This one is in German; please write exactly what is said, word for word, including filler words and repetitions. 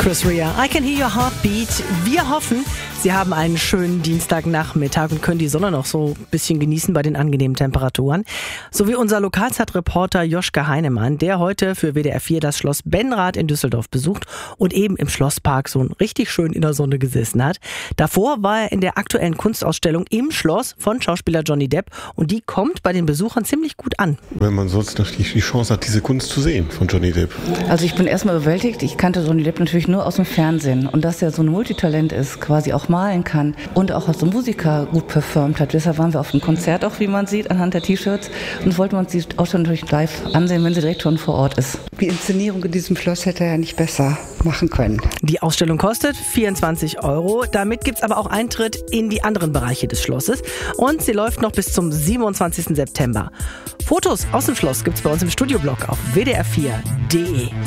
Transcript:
Chris Rea, I Can Hear Your Heartbeat. Wir hoffen, Sie haben einen schönen Dienstagnachmittag und können die Sonne noch so ein bisschen genießen bei den angenehmen Temperaturen. So wie unser Lokalzeitreporter Joschka Heinemann, der heute für W D R vier das Schloss Benrath in Düsseldorf besucht und eben im Schlosspark so richtig schön in der Sonne gesessen hat. Davor war er in der aktuellen Kunstausstellung im Schloss von Schauspieler Johnny Depp und die kommt bei den Besuchern ziemlich gut an. Wenn man sonst noch die Chance hat, diese Kunst zu sehen von Johnny Depp. Also ich bin erstmal überwältigt. Ich kannte Johnny Depp natürlich nur aus dem Fernsehen und dass er so ein Multitalent ist, quasi auch malen kann und auch als Musiker gut performt hat. Deshalb waren wir auf dem Konzert auch, wie man sieht, anhand der T-Shirts und wollten uns die Ausstellung natürlich live ansehen, wenn sie direkt schon vor Ort ist. Die Inszenierung in diesem Schloss hätte er ja nicht besser machen können. Die Ausstellung kostet vierundzwanzig Euro. Damit gibt es aber auch Eintritt in die anderen Bereiche des Schlosses und sie läuft noch bis zum siebenundzwanzigsten September. Fotos aus dem Schloss gibt es bei uns im Studioblog auf w d r vier punkt d e.